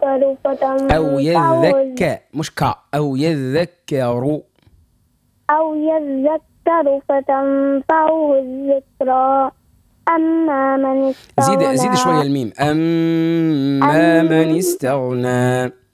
أو يذكر مش كا، أو يذكر فتنفعه الذكرى. أما من زيد استغنى شوية الميم. أما من استغنى.